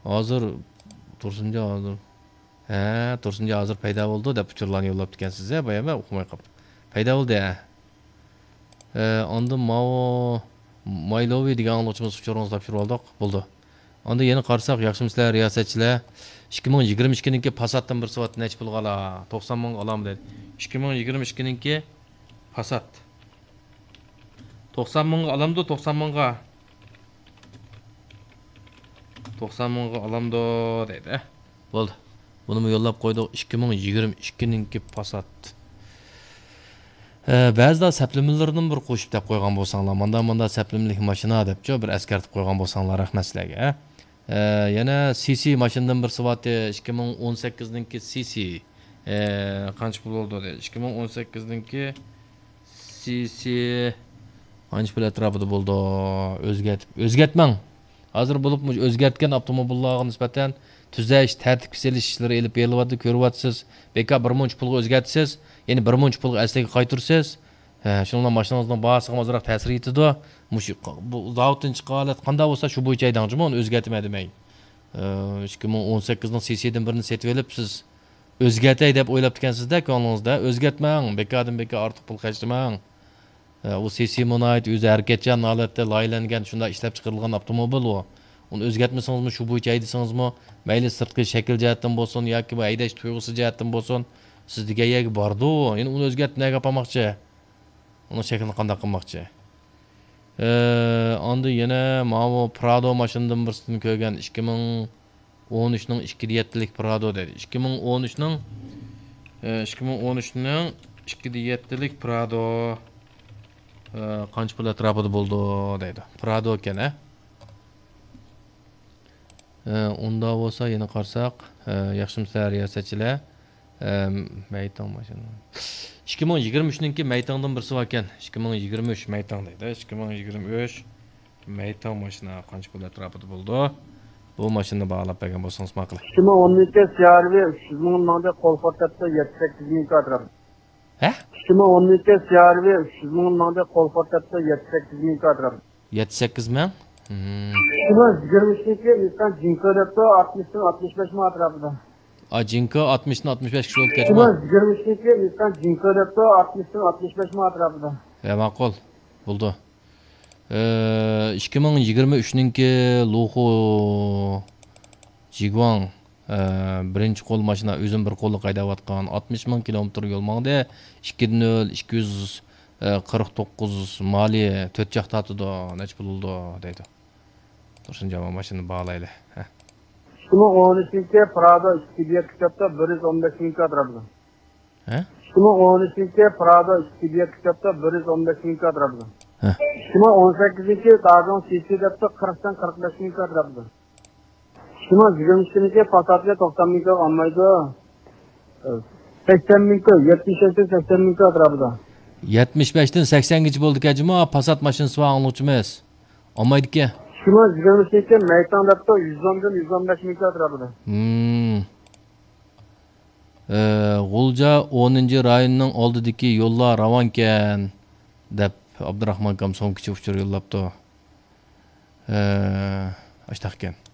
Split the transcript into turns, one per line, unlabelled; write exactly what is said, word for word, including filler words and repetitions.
Hozir Tursunja hozir. Ha, Tursunja hozir paydo bo'ldi deb uchurlarni yo'llab ekansiz a, boya men o'qimay qolib. Paydo bo'ldi a. Onda Mao Maylovi degan anglashimiz uchurimizni topshirib oldik, bo'ldi. Onda yana qarasak, yaxshimisizlar, riyosatchilar. ikki ming yigirma ikkinchi Passatdan bir soat necha pulga ola? to'qson ming olam dedi. ikki ming yigirma ikkinchi Passat. to'qson mingga olamdi, to'qson mingga. to'qson mingga olamdi dedi. Bo'ldi. Buni yo'llab qo'ydik ikki ming yigirma ikkinchi Passat. Ba'zida saplimalardan bir qo'shib deb qo'ygan bo'lsanglar, manda-manda saplimlik mashina debchi bir eskartib qo'ygan bo'lsanglar, rahmat sizlarga. Yana C C mashinadan bir soati ikki ming o'n sakkizinchi C C qancha pul bo'ldi dedi. ikki ming o'n sakkizinchi C C qancha pul atrofida bo'ldi? O'zgartib, o'zgartmang. Hozir bo'lib o'zgartgan avtomobillarga nisbatan tuzash, tartib selish ishlari elib berilyapti, ko'ryapsiz. Beka bir muncha pulga o'zgartisiz, ya'ni bir muncha pulga asliga qaytarsiz. Shuningdek mashinangizning bahosiga ozroq ta'sir etadi. Mush bu zavoddan chiqqan holat qanday bo'lsa shu bo'yicha aytangchi, uni o'zgartmay demang. ikki ming o'n sakkizning C C'dan birini setib olib siz o'zgartay deb o'ylab turgansizda, ko'nglingizda o'zgartmang, bekadan beka ortiq pul qachirmang. U C C monayt o'zi harakatchan holatda loyihalangan, shunda ishlab chiqarilgan avtomobil u. Uni o'zgartmasangizmi, shu bo'yicha haydasangizmi, mayli sirtqi shakl jihatdan bo'lsin yoki bu haydash tuyg'usi jihatdan bo'lsin, siz degan yerga bordi. Endi uni o'zgartib nega qilmoqchi? Uni shaklini qanday qilmoqchi? Onda yana mana Prado mashinadan birsidan ko'rgan ikki ming o'n uchning ikki yettilik Prado dedi. ikki ming o'n uchning ikki ming o'n uchning ikki yettilik Prado qancha pul atrofida bo'ldi deydi. Prado ekan a. Unda bo'lsa yana qarasak, yaxshimisizlar riyosatchilar. Maytong mashina. ikki ming yigirma uchninchi Maytongdan birsi bor ekan. ikki ming yigirma uch Maytong deydi. ikki ming yigirma uch Maytong mashina qancha pul atrofida bo'ldi? Bu mashinani bog'lab bergan bo'lsangiz ma'qul.
ikki ming o'n ikki C R V uch yuz ming mingda qo'l fortatda yetti sakkiz ming atrofida.
Ha?
ikki ming o'n ikki C R V uch yuz ming mingda qo'l fortatda yetti sakkiz ming atrofida.
yetti sakkiz ming?
ikki ming yigirma uchinchi Nissan Jinko debdi oltmishdan oltmish besh ming atrofida.
A Jinko oltmishdan oltmish besh kishi bo'lib
ikki
ketdi.
ming yigirma uchinchi Nissan Jinko debdi oltmishdan oltmish besh ming atrofida.
Ha, ma'qul. Bo'ldi. ikki ming yigirma uchninchi Luxo Jiguang birinchi qo'l mashina o'zim bir qo'lda haydayotgan oltmish ming kilometr yo'l mangdi. ikki nol ikki yuz qirq to'qqiz moliya to'rt joq tatidi necha pul bo'ldi deydi. Tursunja mashina bog'layli.
ikki ming o'n uchinchi Prado ikki yetti kitobda bir yuz o'n besh ming atrofida.
Ha?
ikki ming o'n uchinchi Prado ikki yetti kitobda bir yuz o'n besh ming atrofida. ikki ming o'n sakkizinchi Dagon C C debdi qirqdan qirq besh ming atrofida. ikki ming yigirma ikkinchi Passatga to'qson ming olmaydi. sakson ming, yetmish beshdan sakson ming atrofida.
yetmish beshdan saksongacha bo'ldi kajimo, Passat mashinasi va angluvchimiz. Olmaydi-ku.
ikki ming yigirma uchinchi Maytong debdi yuz o'ndan yuz o'n besh ming atrofida.
Hmm. G'ulja o'ninchi rayonning oldidagi yo'llar ravonkan deb Abdurahmon kam so'ngkichi uchur yo'llabdi. Eh, ashtaxkan.